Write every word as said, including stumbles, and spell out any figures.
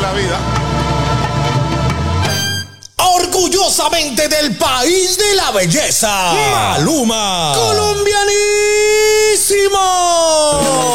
la vida. Orgullosamente del país de la belleza, Maluma. Colombiana